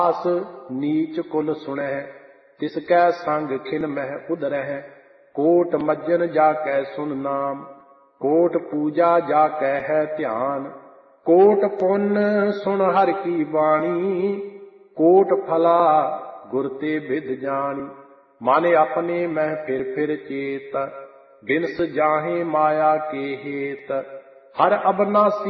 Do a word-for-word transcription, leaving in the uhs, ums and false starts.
ਆਸ ਨੀਚ ਕੁਲ ਸੁਣੈ, ਤਿਸ ਕੈ ਸੰਗ ਖਿਨ ਮਹਿ ਉਦਰਹਿ। ਕੋਟ ਮੱਜਨ ਜਾ ਕੈ ਸੁਨ ਨਾਮ, ਕੋਟ ਪੂਜਾ ਜਾ ਕੈ ਹੈ ਧਿਆਨ। ਕੋਟ ਪੁੰਨ ਸੁਣ ਹਰਿ ਕੀ ਬਾਣੀ, ਕੋਟ ਫਲਾ ਗੁਰ ਤੇ ਬਿਦ ਜਾਣੀ। ਮਨ ਆਪਣੇ ਮਹਿ ਫਿਰ ਫਿਰ ਚੇਤ, ਬਿਨਸ ਜਾਹੇ ਮਾਇਆ ਕੇ ਹੇਤ। ਹਰ ਅਬਨਾਸੀ